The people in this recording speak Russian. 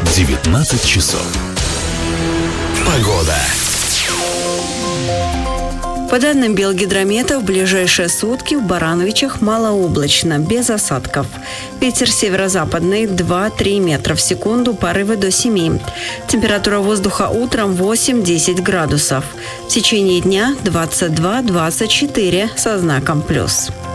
19 часов. Погода. По данным Белгидромета, в ближайшие сутки в Барановичах малооблачно, без осадков. Ветер северо-западный 2-3 метра в секунду, порывы до 7. Температура воздуха утром 8-10 градусов. В течение дня 22-24 со знаком плюс.